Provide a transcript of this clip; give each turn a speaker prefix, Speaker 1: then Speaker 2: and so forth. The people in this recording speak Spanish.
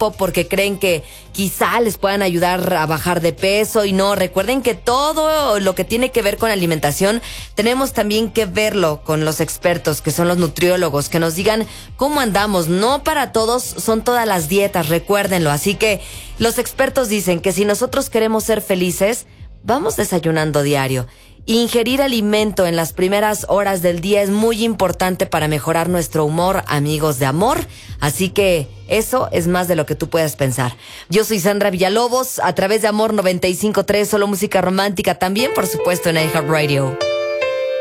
Speaker 1: tiempo porque creen que quizá les puedan ayudar a bajar de peso, y no, recuerden que todo lo que tiene que ver con alimentación tenemos también que verlo con los expertos, que son los nutriólogos, que nos digan cómo andamos. No para todos son todas las dietas, recuérdenlo. Así que los expertos dicen que si nosotros queremos ser felices, vamos desayunando diario. Ingerir alimento en las primeras horas del día es muy importante para mejorar nuestro humor, amigos de amor. Así que eso es más de lo que tú puedas pensar. Yo soy Sandra Villalobos, a través de Amor 95.3, solo música romántica, también por supuesto en iHeartRadio.